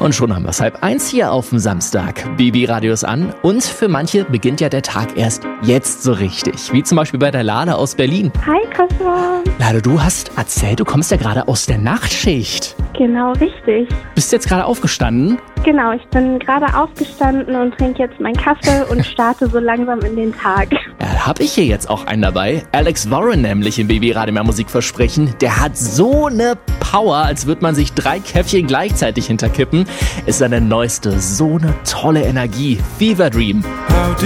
Und schon haben wir es 12:30 hier auf dem Samstag. BB-Radio ist an und für manche beginnt ja der Tag erst jetzt so richtig. Wie zum Beispiel bei der Lada aus Berlin. Hi Christoph. Lada, du hast erzählt, du kommst ja gerade aus der Nachtschicht. Genau, richtig. Bist du jetzt gerade aufgestanden? Genau, ich bin gerade aufgestanden und trinke jetzt meinen Kaffee und starte so langsam in den Tag. Ja, da habe ich hier jetzt auch einen dabei. Alex Warren nämlich im BB-Radio mehr Musik versprechen. Der hat so eine Power, als würde man sich 3 Käffchen gleichzeitig hinterkippen. Ist seine neueste, so eine tolle Energie. Fever Dream. How